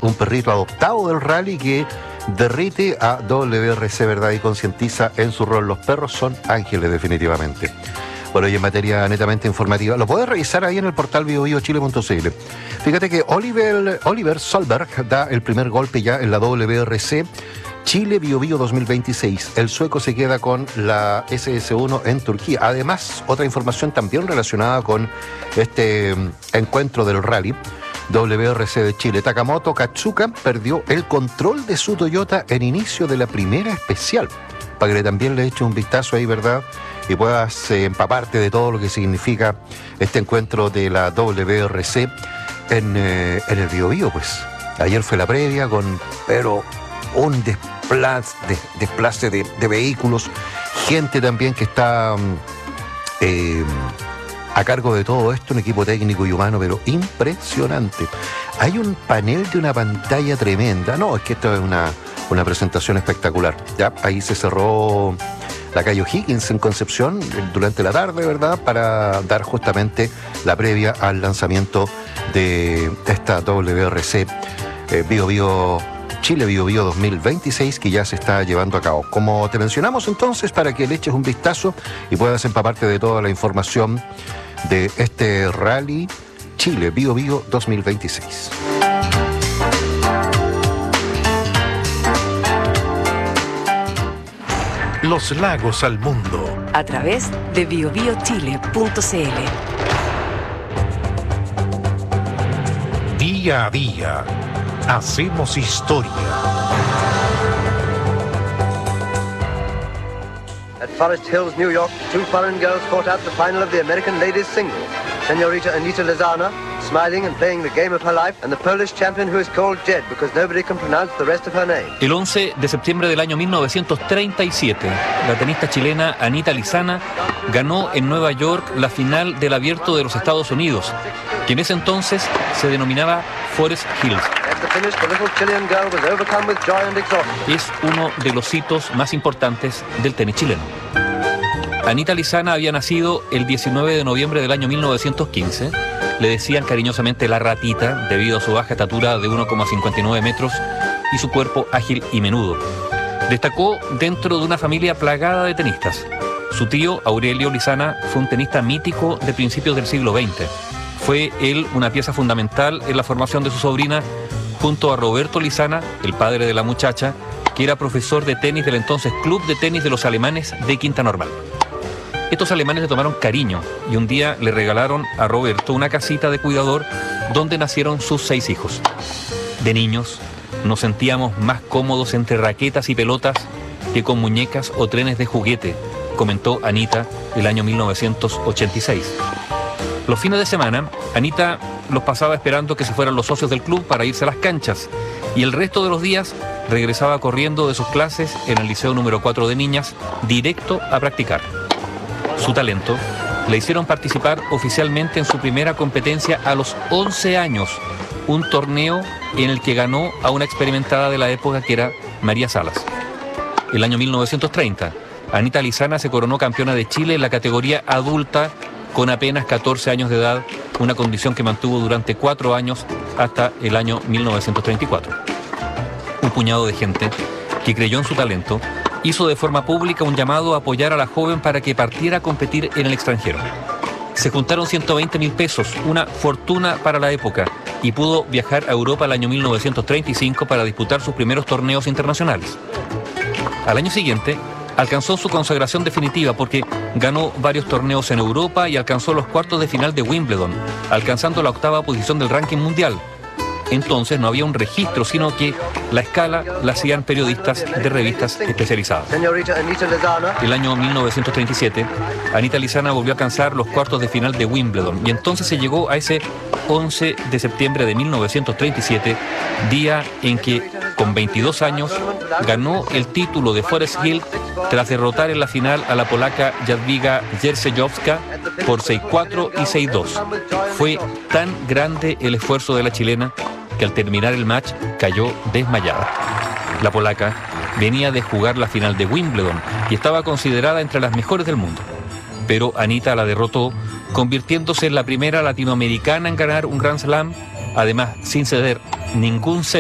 un perrito adoptado del rally que derrite a WRC, ¿verdad? Y concientiza en su rol. Los perros son ángeles, definitivamente. Bueno, y en materia netamente informativa, lo puedes revisar ahí en el portal biobiochile.cl. Fíjate que Oliver Solberg da el primer golpe ya en la WRC Chile Biobío 2026. El sueco se queda con la SS1 en Turquía. Además, otra información también relacionada con este encuentro del rally WRC de Chile. Takamoto Katsuka perdió el control de su Toyota en inicio de la primera especial. Para que también le eche un vistazo ahí, ¿verdad? Y puedas empaparte de todo lo que significa este encuentro de la WRC en el Biobío, pues. Ayer fue la previa pero un desplace de vehículos, gente también que está a cargo de todo esto, un equipo técnico y humano, pero impresionante. Hay un panel de una pantalla tremenda. No, es que esto es una presentación espectacular. Ya, ahí se cerró la calle O'Higgins en Concepción durante la tarde, ¿verdad? Para dar justamente la previa al lanzamiento de esta WRC Chile Biobío 2026, que ya se está llevando a cabo. Como te mencionamos entonces, para que le eches un vistazo y puedas empaparte de toda la información de este rally Chile Biobío 2026. Los lagos al mundo a través de biobiochile.cl. Día a día hacemos historia. At Forest Hills, New York, two foreign girls fought out the final of the American ladies singles. Señorita Anita Lozana, smiling and playing the game of her life, and the Polish champion who is called Jed because nobody can pronounce the rest of her name. El 11 de septiembre del año 1937, la tenista chilena Anita Lizana ganó en Nueva York la final del Abierto de los Estados Unidos, que en ese entonces se denominaba Forest Hills. Es uno de los hitos más importantes del tenis chileno. Anita Lizana había nacido el 19 de noviembre del año 1915. Le decían cariñosamente la ratita debido a su baja estatura de 1,59 metros y su cuerpo ágil y menudo. Destacó dentro de una familia plagada de tenistas. Su tío, Aurelio Lizana, fue un tenista mítico de principios del siglo XX. Fue él una pieza fundamental en la formación de su sobrina, junto a Roberto Lizana, el padre de la muchacha, que era profesor de tenis del entonces Club de Tenis de los Alemanes de Quinta Normal. Estos alemanes le tomaron cariño y un día le regalaron a Roberto una casita de cuidador donde nacieron sus 6 hijos. De niños nos sentíamos más cómodos entre raquetas y pelotas que con muñecas o trenes de juguete, comentó Anita el año 1986. Los fines de semana, Anita los pasaba esperando que se fueran los socios del club para irse a las canchas, y el resto de los días regresaba corriendo de sus clases en el Liceo número 4 de niñas, directo a practicar. Su talento le hicieron participar oficialmente en su primera competencia a los 11 años, un torneo en el que ganó a una experimentada de la época que era María Salas. El año 1930, Anita Lizana se coronó campeona de Chile en la categoría adulta con apenas 14 años de edad, una condición que mantuvo durante 4 años hasta el año 1934. Un puñado de gente que creyó en su talento hizo de forma pública un llamado a apoyar a la joven para que partiera a competir en el extranjero. Se juntaron 120.000 pesos, una fortuna para la época, y pudo viajar a Europa el año 1935 para disputar sus primeros torneos internacionales. Al año siguiente, alcanzó su consagración definitiva porque ganó varios torneos en Europa y alcanzó los cuartos de final de Wimbledon, alcanzando la 8ª posición del ranking mundial. Entonces no había un registro, sino que la escala la hacían periodistas de revistas especializadas. El año 1937, Anita Lizana volvió a alcanzar los cuartos de final de Wimbledon y entonces se llegó a ese 11 de septiembre de 1937, día en que, con 22 años, ganó el título de Forest Hill tras derrotar en la final a la polaca Jadwiga Jerzejowska por 6-4 y 6-2. Fue tan grande el esfuerzo de la chilena que al terminar el match cayó desmayada. La polaca venía de jugar la final de Wimbledon y estaba considerada entre las mejores del mundo. Pero Anita la derrotó, convirtiéndose en la primera latinoamericana en ganar un Grand Slam, además sin ceder ningún set